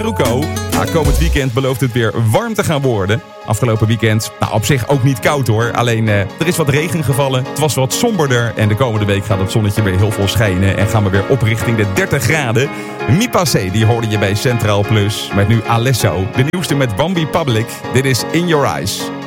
Ruco. Komend weekend belooft het weer warm te gaan worden. Afgelopen weekend, op zich ook niet koud hoor. Alleen er is wat regen gevallen. Het was wat somberder. En de komende week gaat het zonnetje weer heel veel schijnen. En gaan we weer op richting de 30 graden. Mi Passé, die hoorde je bij Centraal Plus. Met nu Alesso. De nieuwste met Bambi Public. Dit is In Your Eyes.